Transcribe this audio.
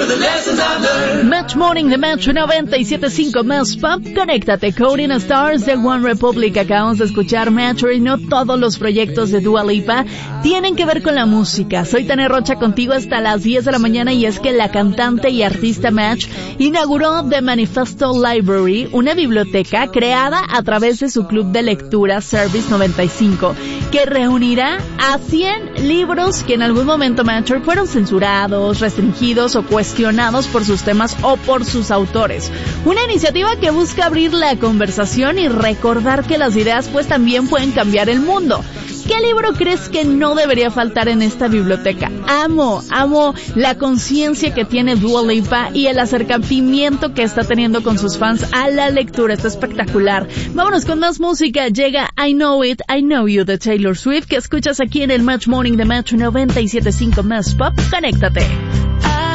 Match Morning de Match 97.5 Más Pop. Conéctate. Coding Stars de One Republic. Acabamos de escuchar Match. Y no todos los proyectos de Dua Lipa tienen que ver con la música. Soy Tania Rocha contigo hasta las 10 de la mañana y es que la cantante y artista Match inauguró The Manifesto Library, una biblioteca creada a través de su club de lectura Service 95, que reunirá a 100 libros que en algún momento Match fueron censurados, restringidos o cuestionados por sus temas o por sus autores. Una iniciativa que busca abrir la conversación y recordar que las ideas pues también pueden cambiar el mundo. ¿Qué libro crees que no debería faltar en esta biblioteca? Amo la conciencia que tiene Dua Lipa y el acercamiento que está teniendo con sus fans a la lectura. Está espectacular. Vámonos con más música. Llega I Know It, I Know You de Taylor Swift, que escuchas aquí en el Match Morning de Match 97.5 Más Pop. Conéctate.